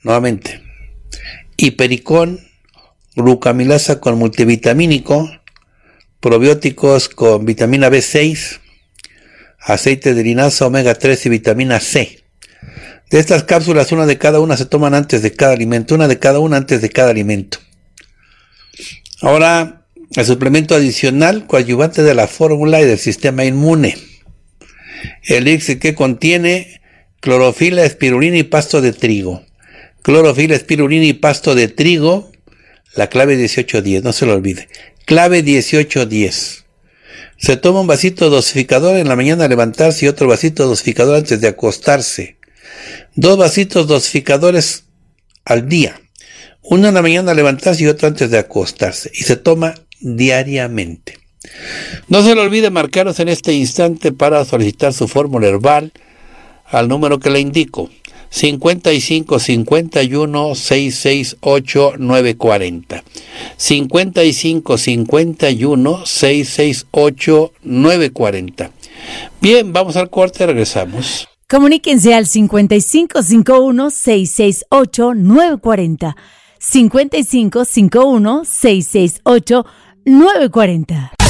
nuevamente, hipericón, glucamilasa con multivitamínico, probióticos con vitamina B6, aceite de linaza, omega 3 y vitamina C. De estas cápsulas, una de cada una se toman antes de cada alimento, una de cada una antes de cada alimento. Ahora, el suplemento adicional, coadyuvante de la fórmula y del sistema inmune. El elixir que contiene clorofila, espirulina y pasto de trigo. Clorofila, espirulina y pasto de trigo, la clave 1810, no se lo olvide. Clave 1810. Se toma un vasito dosificador en la mañana al levantarse y otro vasito dosificador antes de acostarse. 2 vasitos dosificadores al día. Uno en la mañana al levantarse y otro antes de acostarse. Y se toma diariamente. No se le olvide marcaros en este instante para solicitar su fórmula herbal al número que le indico. 55 51 668 940. 55 51 668 940. Bien, vamos al corte, regresamos. Comuníquense al 55 51 668 940. 55 51 668 940.